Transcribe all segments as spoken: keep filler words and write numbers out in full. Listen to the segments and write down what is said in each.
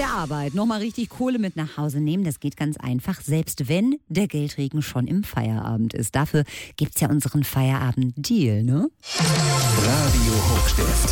der Arbeit nochmal richtig Kohle mit nach Hause nehmen, das geht ganz einfach, selbst wenn der Geldregen schon im Feierabend ist. Dafür gibt's ja unseren Feierabend-Deal, ne? Radio Hochstift.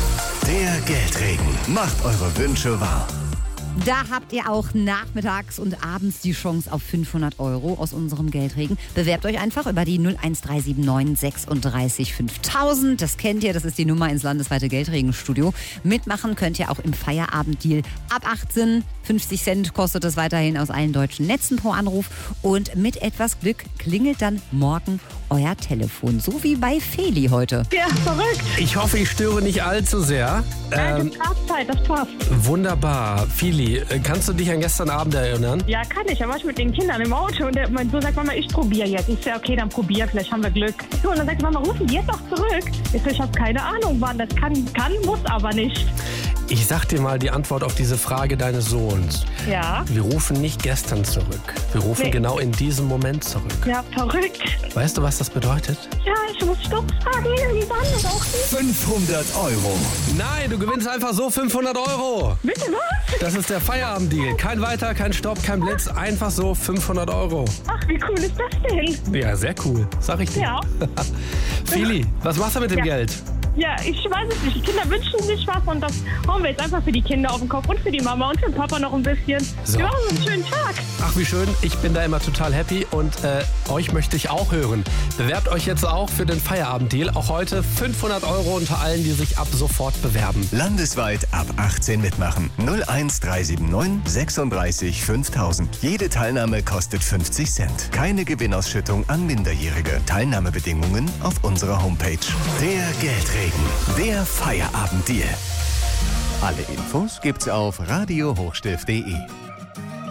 Der Geldregen macht eure Wünsche wahr. Da habt ihr auch nachmittags und abends die Chance auf fünfhundert Euro aus unserem Geldregen. Bewerbt euch einfach über die null eins drei sieben neun sechsunddreißig fünftausend. Das kennt ihr, das ist die Nummer ins landesweite Geldregenstudio. Mitmachen könnt ihr auch im Feierabenddeal ab achtzehn. fünfzig Cent kostet es weiterhin aus allen deutschen Netzen pro Anruf. Und mit etwas Glück klingelt dann morgen euer Telefon. So wie bei Feli heute. Ja, verrückt. Ich hoffe, ich störe nicht allzu sehr. Ähm, Zeit, das passt. Wunderbar. Fili, kannst du dich an gestern Abend erinnern? Ja, kann ich. Da war ich mit den Kindern im Auto und der, mein Sohn sagt, Mama, ich probiere jetzt. Ich sage, okay, dann probier, vielleicht haben wir Glück. So, und dann sagt Mama, rufen die jetzt doch zurück. Ich so, ich habe keine Ahnung, wann das kann, kann, muss aber nicht. Ich sag dir mal die Antwort auf diese Frage deines Sohns. Ja. Wir rufen nicht gestern zurück. Wir rufen Nee. genau in diesem Moment zurück. Ja, verrückt. Weißt du, was das bedeutet? Ja, ich muss Stopp fragen, irgendwann oder auch nicht. fünfhundert Euro. Nein, du gewinnst einfach so fünfhundert Euro. Bitte was? Das ist der Feierabenddeal. Kein Weiter, kein Stopp, kein Blitz. Einfach so fünfhundert Euro. Ach, wie cool ist das denn? Ja, sehr cool. Sag ich dir. Ja. Fili, was machst du mit dem Ja. Geld? Ja, ich weiß es nicht. Die Kinder wünschen sich was und das hauen wir jetzt einfach für die Kinder auf den Kopf und für die Mama und für den Papa noch ein bisschen. So. Wir machen so einen schönen Tag. Ach, wie schön. Ich bin da immer total happy und äh, euch möchte ich auch hören. Bewerbt euch jetzt auch für den Feierabenddeal. Auch heute fünfhundert Euro unter allen, die sich ab sofort bewerben. Landesweit ab achtzehn mitmachen. null eins drei sieben neun sechsunddreißig fünftausend. Jede Teilnahme kostet fünfzig Cent. Keine Gewinnausschüttung an Minderjährige. Teilnahmebedingungen auf unserer Homepage. Der Geldregen. Der Feierabenddeal. Alle Infos gibt's auf radio hochstift punkt de.